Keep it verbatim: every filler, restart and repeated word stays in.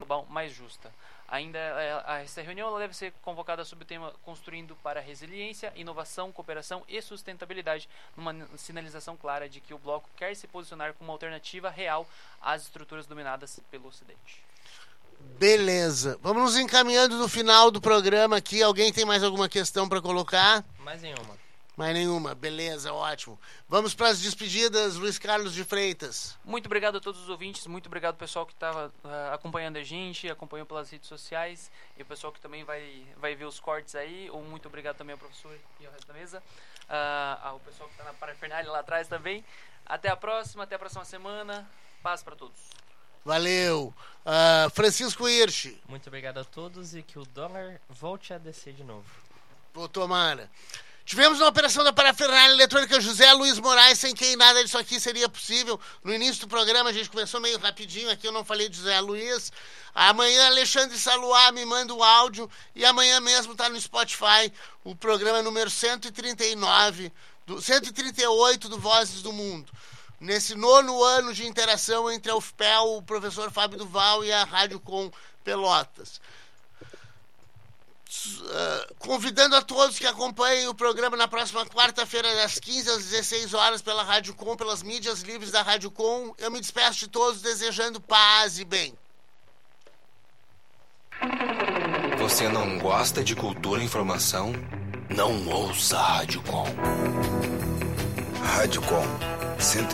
global mais justa. Ainda essa reunião ela deve ser convocada sob o tema Construindo para a Resiliência, Inovação, Cooperação e Sustentabilidade, numa sinalização clara de que o bloco quer se posicionar como uma alternativa real às estruturas dominadas pelo Ocidente. Beleza. Vamos nos encaminhando no final do programa aqui. Alguém tem mais alguma questão para colocar? Mais nenhuma. Mais nenhuma. Beleza, ótimo. Vamos para as despedidas, Luiz Carlos de Freitas. Muito obrigado a todos os ouvintes, muito obrigado ao pessoal que estava uh, acompanhando a gente, acompanhou pelas redes sociais, e o pessoal que também vai, vai ver os cortes aí. Ou muito obrigado também ao professor e ao resto da mesa, uh, ao pessoal que está na parafernália lá atrás também. Até a próxima, até a próxima semana. Paz para todos. Valeu. Uh, Francisco Hirsch. Muito obrigado a todos e que o dólar volte a descer de novo. Vou tomara. Tivemos uma operação da parafernália eletrônica José Luiz Moraes, sem quem nada disso aqui seria possível. No início do programa a gente começou meio rapidinho aqui, eu não falei de José Luiz. Amanhã Alexandre Saluá me manda o áudio e amanhã mesmo está no Spotify o programa número cento e trinta e nove, do, cento e trinta e oito do Vozes do Mundo. Nesse nono ano de interação entre a U F P E L, o professor Fábio Duval e a Rádio Com Pelotas. Uh, convidando a todos que acompanhem o programa na próxima quarta-feira, das quinze às dezesseis horas, pela Rádio Com, pelas mídias livres da Rádio Com. Eu me despeço de todos desejando paz e bem. Você não gosta de cultura e informação? Não ouça a Rádio Com. Rádio Com, cento